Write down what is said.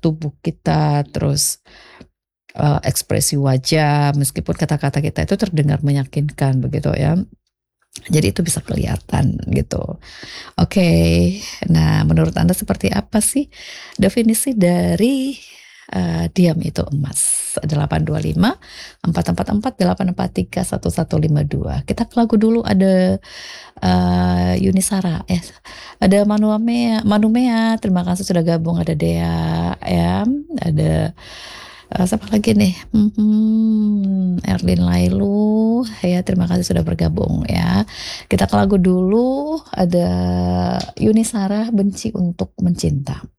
tubuh kita, terus ekspresi wajah, meskipun kata-kata kita itu terdengar meyakinkan begitu ya. Jadi itu bisa kelihatan gitu. Oke, nah menurut Anda seperti apa sih definisi dari diam itu emas? 825 444 843 1152. Kita ke lagu dulu, ada Yunisara, ada Manumea. Terima kasih sudah gabung. Ada Dea, ya, ada siapa lagi nih? Erlin Lailu, ya, terima kasih sudah bergabung ya. Kita ke lagu dulu, ada Yunisara, Benci untuk Mencinta.